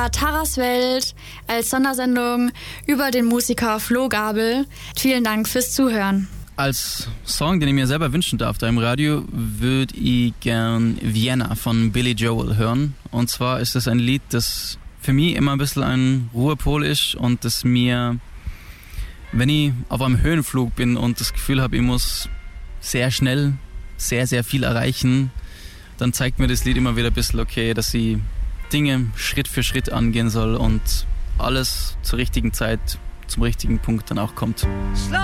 Taras Welt als Sondersendung über den Musiker Flo Gabel. Vielen Dank fürs Zuhören. Als Song, den ich mir selber wünschen darf da im Radio, würde ich gern Vienna von Billy Joel hören. Und zwar ist das ein Lied, das für mich immer ein bisschen ein Ruhepol ist und das mir, wenn ich auf einem Höhenflug bin und das Gefühl habe, ich muss sehr schnell sehr, sehr viel erreichen, dann zeigt mir das Lied immer wieder ein bisschen, okay, dass ich Dinge Schritt für Schritt angehen soll und alles zur richtigen Zeit, zum richtigen Punkt dann auch kommt.